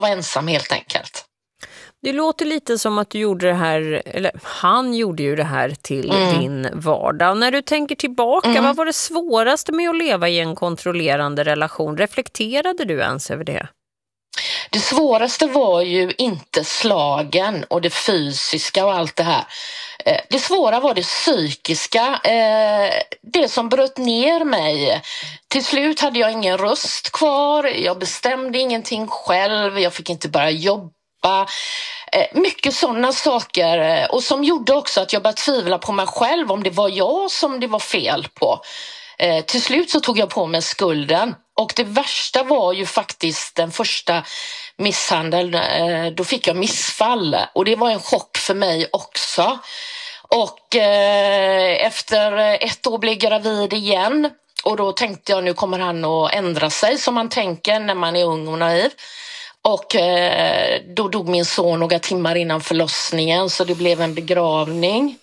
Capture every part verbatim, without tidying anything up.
var ensam helt enkelt. Det låter lite som att du gjorde det här, eller han gjorde ju det här till mm. din vardag. Och när du tänker tillbaka, mm. vad var det svåraste med att leva i en kontrollerande relation? Reflekterade du ens över det? Det svåraste var ju inte slagen och det fysiska och allt det här. Det svåra var det psykiska, det som bröt ner mig. Till slut hade jag ingen röst kvar, jag bestämde ingenting själv, jag fick inte börja jobba. Mycket sådana saker, och som gjorde också att jag började tvivla på mig själv, om det var jag som det var fel på. Till slut så tog jag på mig skulden, och det värsta var ju faktiskt den första misshandeln. Då fick jag missfall, och det var en chock för mig också. Och eh, efter ett år blev jag gravid igen, och då tänkte jag, nu kommer han att ändra sig, som man tänker när man är ung och naiv. Och eh, då dog min son några timmar innan förlossningen, så det blev en begravning.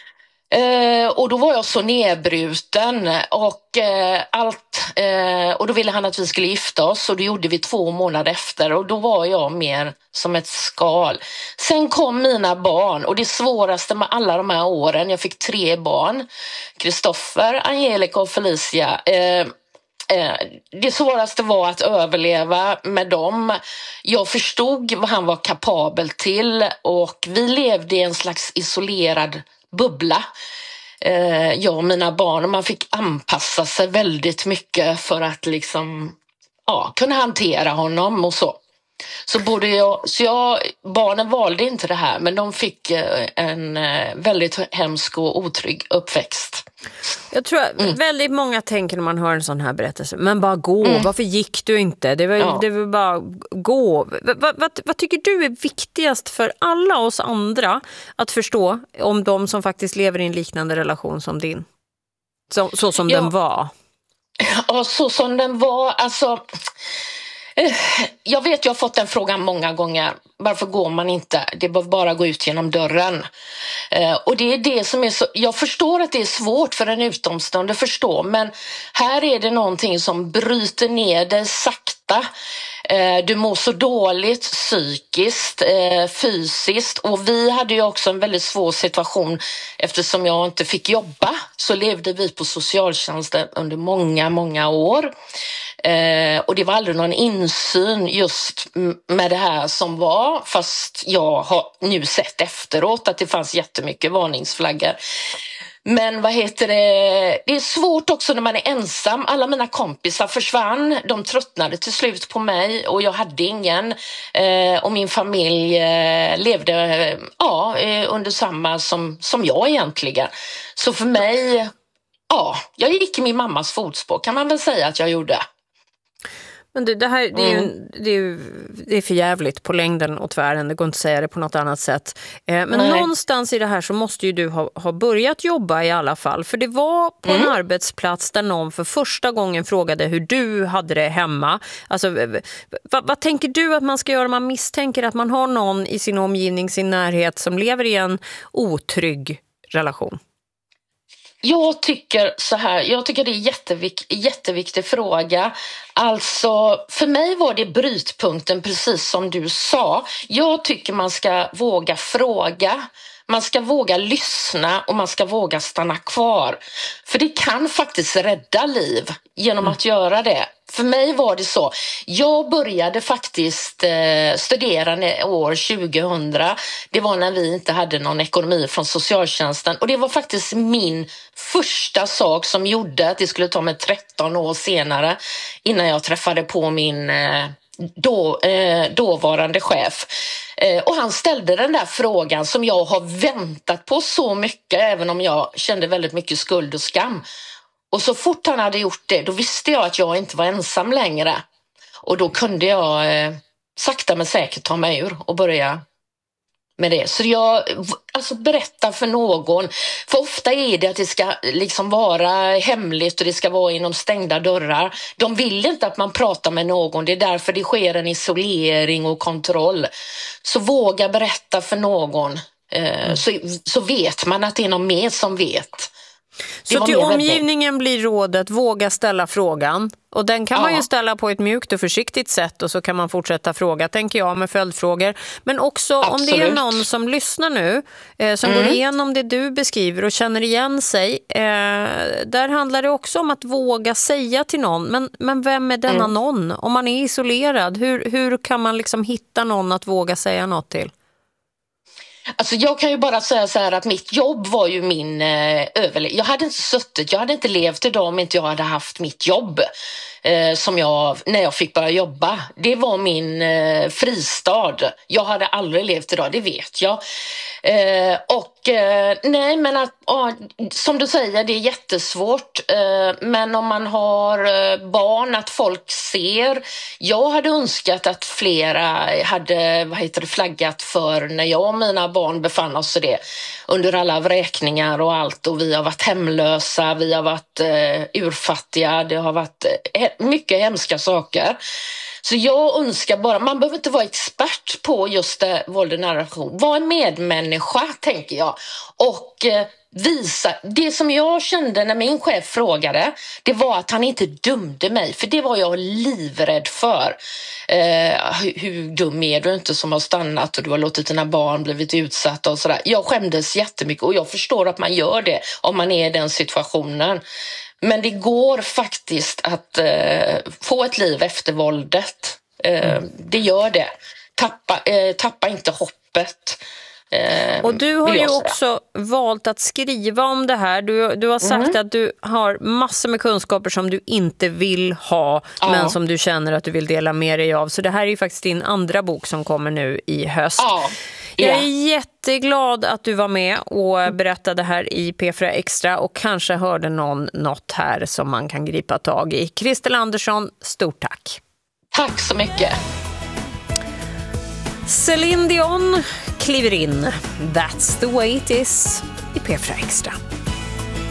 Eh, och då var jag så nedbruten, och eh, allt eh, och då ville han att vi skulle gifta oss, och det gjorde vi två månader efter, och då var jag mer som ett skal. Sen kom mina barn, och det svåraste med alla de här åren, jag fick tre barn, Kristoffer, Angelica och Felicia. eh, Det svåraste var att överleva med dem. Jag förstod vad han var kapabel till, och vi levde i en slags isolerad bubbla, jag och mina barn, och man fick anpassa sig väldigt mycket för att liksom, ja, kunna hantera honom och så. Så, både jag, så jag, barnen valde inte det här, men de fick en väldigt hemsk och otrygg uppväxt. Jag tror att mm. väldigt många tänker när man hör en sån här berättelse, men bara gå, mm. varför gick du inte? Det var, ja. det var bara gå. Vad, vad, vad tycker du är viktigast för alla oss andra att förstå om de som faktiskt lever i en liknande relation som din? Så, så som ja. den var. Ja, så som den var, alltså... Jag vet, jag har fått den frågan många gånger. Varför går man inte? Det behöver bara gå ut genom dörren. Och det är det som är så... Jag förstår att det är svårt för en utomstående att förstå, men här är det någonting som bryter ner dig sakta. Du mår så dåligt psykiskt, fysiskt, och vi hade ju också en väldigt svår situation eftersom jag inte fick jobba, så levde vi på socialtjänsten under många, många år. Och det var aldrig någon insyn just med det här som var, fast jag har nu sett efteråt att det fanns jättemycket varningsflaggor. Men vad heter det, det är svårt också när man är ensam. Alla mina kompisar försvann, de tröttnade till slut på mig, och jag hade ingen. Eh, och min familj eh, levde eh, ja, under samma som, som jag egentligen. Så för mig, ja, jag gick i min mammas fotspår, kan man väl säga att jag gjorde. Men det, det här det är, ju, det, är ju, det är för jävligt på längden och tvären, det går inte att säga det på något annat sätt. Eh, men Nej. någonstans i det här så måste ju du ha, ha börjat jobba i alla fall. För det var på mm. en arbetsplats där någon för första gången frågade hur du hade det hemma. Alltså, vad, vad tänker du att man ska göra om man misstänker att man har någon i sin omgivning, sin närhet, som lever i en otrygg relation? Jag tycker så här, jag tycker det är en jättevik, jätteviktig fråga. Alltså, för mig var det brytpunkten, precis som du sa. Jag tycker man ska våga fråga, man ska våga lyssna, och man ska våga stanna kvar. För det kan faktiskt rädda liv genom mm. att göra det. För mig var det så. Jag började faktiskt eh, studera år tjugohundra. Det var när vi inte hade någon ekonomi från socialtjänsten. Och det var faktiskt min första sak som gjorde att det skulle ta mig tretton år senare innan jag träffade på min eh, då, eh, dåvarande chef. Eh, och han ställde den där frågan som jag har väntat på så mycket, även om jag kände väldigt mycket skuld och skam. Och så fort han hade gjort det, då visste jag att jag inte var ensam längre. Och då kunde jag eh, sakta men säkert ta mig ur och börja med det. Så jag alltså berättar för någon. För ofta är det att det ska liksom vara hemligt och det ska vara inom stängda dörrar. De vill inte att man pratar med någon. Det är därför det sker en isolering och kontroll. Så våga berätta för någon. Eh, mm. så, så vet man att det är någon mer som vet. Så till omgivningen blir rådet, våga ställa frågan. Och den kan ja. man ju ställa på ett mjukt och försiktigt sätt, och så kan man fortsätta fråga, tänker jag, med följdfrågor. Men också Absolut. om det är någon som lyssnar nu, eh, som mm. går igenom det du beskriver och känner igen sig, eh, där handlar det också om att våga säga till någon, men, men vem är denna mm. någon? Om man är isolerad, hur, hur kan man liksom hitta någon att våga säga något till? Alltså jag kan ju bara säga så här att mitt jobb var ju min eh, överlevnad. Jag hade inte suttit, jag hade inte levt idag om inte jag hade haft mitt jobb eh, som jag, när jag fick börja jobba. Det var min eh, fristad. Jag hade aldrig levt idag, det vet jag. Eh, och eh, nej men att, ah, som du säger, det är jättesvårt. Eh, men om man har eh, barn, att folk ser. Jag hade önskat att flera hade, vad heter det, flaggat för när jag och mina barn befann oss i det. Under alla vräkningar och allt, och vi har varit hemlösa, vi har varit eh, urfattiga, det har varit eh, mycket hemska saker. Så jag önskar bara, man behöver inte vara expert på just det, våld i nära relation. Var en medmänniska, tänker jag. Och eh, visa, det som jag kände när min chef frågade, det var att han inte dömde mig. För det var jag livrädd för. Eh, hur, hur dum är du inte som har stannat och du har låtit dina barn blivit utsatta och sådär. Jag skämdes jättemycket, och jag förstår att man gör det om man är i den situationen. Men det går faktiskt att eh, få ett liv efter våldet. Eh, mm. Det gör det. Tappa, eh, tappa inte hoppet. Eh, och du har ju också valt att skriva om det här. Du, du har sagt mm. att du har massor med kunskaper som du inte vill ha, ja. men som du känner att du vill dela med dig av. Så det här är ju faktiskt din andra bok som kommer nu i höst. Ja. Jag är jätteglad att du var med och berättade här i P fyra Extra, och kanske hörde någon något här som man kan gripa tag i. Christel Andersson, stort tack. Tack så mycket. Céline Dion kliver in. That's the way it is i P fyra Extra.